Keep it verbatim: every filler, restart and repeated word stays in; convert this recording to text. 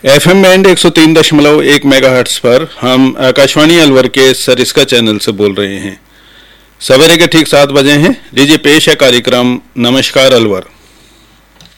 F M band एक सौ तीन दशमलव एक मेगाहर्ट्ज पर हम आकाशवाणी अलवर के सरिस्का चैनल से बोल रहे हैं। सवेरे के ठीक सात बजे हैं। लीजिए पेश है कार्यक्रम नमस्कार अलवर।